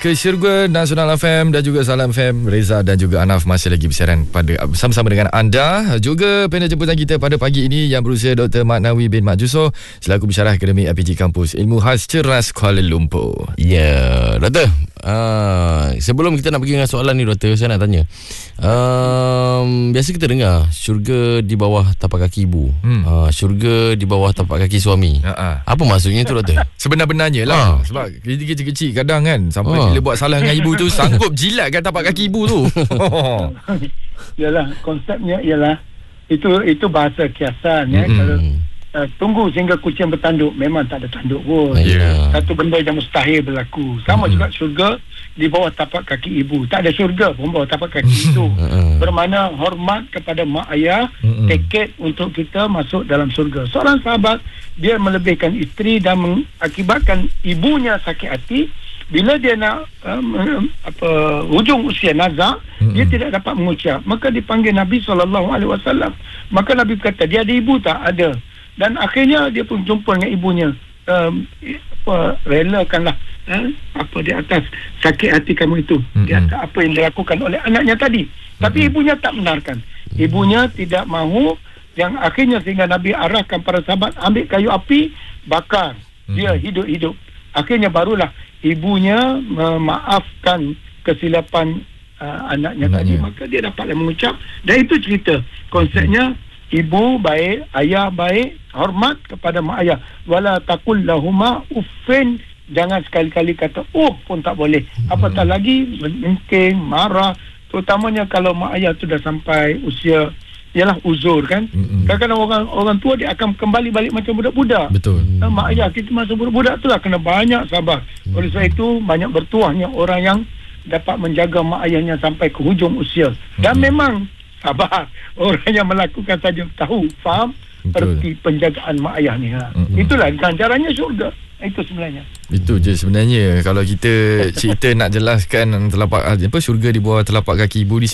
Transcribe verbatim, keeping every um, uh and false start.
ke Syurga Nasional F M dan juga Salam F M. Reza dan juga Anaf masih lagi bersiaran pada bersama-sama dengan anda. Juga panel jemputan kita pada pagi ini yang berusia Doktor Maknawi bin Mat Jusoh selaku pensyarah Akademik R P G Kampus Ilmu Khas Ceras Kuala Lumpur. Ya, Doktor. Uh, sebelum kita nak pergi dengan soalan ni, Doktor, saya nak tanya. Um, biasa kita dengar syurga di bawah tapak kaki ibu, hmm. uh, syurga di bawah tapak kaki suami. Ha-ha. Apa maksudnya tu, Doktor? Sebenar-benarnya lah. Ha. Sebab kecil-kecil kadang kan sampai ha. bila buat salah dengan ibu tu sanggup jilatkan tapak kaki ibu tu. Yalah, konsepnya ialah itu itu bahasa kiasan ya. Mm-hmm. Kalau uh, tunggu sehingga kucing bertanduk, memang tak ada tanduk pun. Yeah. Satu benda yang mustahil berlaku. Sama mm-hmm. juga syurga di bawah tapak kaki ibu. Tak ada syurga pun bawah tapak kaki itu. Mm-hmm. Bermakna hormat kepada mak ayah, mm-hmm. tiket untuk kita masuk dalam syurga. Seorang sahabat dia melebihkan isteri dan mengakibatkan ibunya sakit hati. Bila dia nak um, apa hujung usia nazak, mm-hmm. dia tidak dapat mengucap, maka dipanggil Nabi sallallahu alaihi wasallam. Maka Nabi berkata, dia ada ibu tak? Ada. Dan akhirnya dia pun jumpa dengan ibunya. Um, apa relakanlah eh, apa di atas sakit hati kamu itu, mm-hmm. di atas apa yang dilakukan oleh anaknya tadi. Mm-hmm. Tapi ibunya tak benarkan. Ibunya tidak mahu, yang akhirnya sehingga Nabi arahkan para sahabat ambil kayu api, bakar. Mm-hmm. Dia hidup-hidup. Akhirnya barulah ibunya memaafkan kesilapan uh, anaknya, anaknya tadi, maka dia dapatlah mengucap. Dan itu cerita konsepnya, ibu baik, ayah baik, hormat kepada mak ayah. Wala taqul lahuma uffin, jangan sekali-kali kata oh pun tak boleh. Apatah lagi mengingking, marah, terutamanya kalau mak ayah tu dah sampai usia ialah uzur kan. Mm-hmm. Kadang-kadang orang orang tua dia akan kembali balik macam budak-budak. Betul. Nah, mak ayah kita masa budak-budak tu lah kena banyak sabar. Mm-hmm. Oleh sebab itu banyak bertuahnya orang yang dapat menjaga mak ayahnya sampai ke hujung usia. Dan mm-hmm. memang sabar orang yang melakukan saja tahu, faham erti penjagaan mak ayah ni. Ha. Mm-hmm. Itulah ganjarannya syurga. Itu sebenarnya. Itu je sebenarnya. Kalau kita cerita nak jelaskan telapak apa syurga di bawah telapak kaki ibu di